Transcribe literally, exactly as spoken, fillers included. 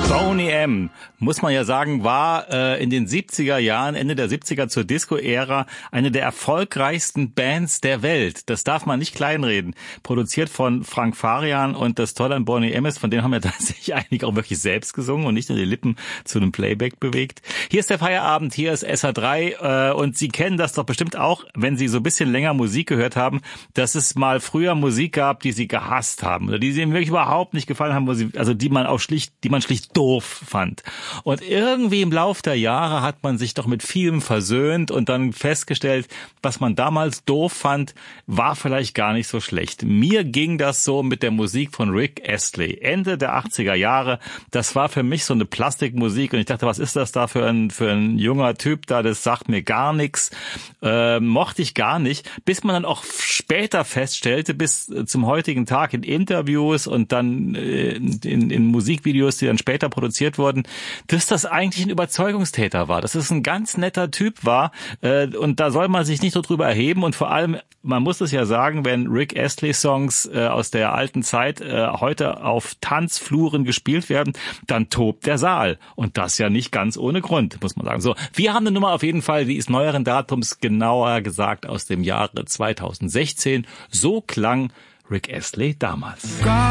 Boney M., muss man ja sagen, war äh, in den siebziger Jahren, Ende der siebziger zur Disco-Ära, eine der erfolgreichsten Bands der Welt. Das darf man nicht kleinreden. Produziert von Frank Farian, und das Tolle an Boney M. ist, von denen haben ja tatsächlich einige auch wirklich selbst gesungen und nicht nur die Lippen zu einem Playback bewegt. Hier ist der Feierabend, hier ist S H drei äh, und Sie kennen das doch bestimmt auch, wenn Sie so ein bisschen länger Musik gehört haben, dass es mal früher Musik gab, die Sie gehasst haben oder die Sie Ihnen wirklich überhaupt nicht gefallen haben, wo Sie, also die man auch schlicht, die man schlicht doof fand. Und irgendwie im Lauf der Jahre hat man sich doch mit vielem versöhnt und dann festgestellt, was man damals doof fand, war vielleicht gar nicht so schlecht. Mir ging das so mit der Musik von Rick Astley. Ende der achtziger Jahre, das war für mich so eine Plastikmusik und ich dachte, was ist das da für ein, für ein junger Typ da, das sagt mir gar nichts. Äh, mochte ich gar nicht, bis man dann auch später feststellte, bis zum heutigen Tag in Interviews und dann äh, in, in Musikvideos, die dann später produziert wurden, dass das eigentlich ein Überzeugungstäter war, dass es ein ganz netter Typ war äh, und da soll man sich nicht so drüber erheben und vor allem, man muss es ja sagen, wenn Rick Astley Songs äh, aus der alten Zeit äh, heute auf Tanzfluren gespielt werden, dann tobt der Saal und das ja nicht ganz ohne Grund, muss man sagen. So, wir haben eine Nummer auf jeden Fall, die ist neueren Datums, genauer gesagt aus dem Jahre zweitausendsechzehn. So klang Rick Astley damals.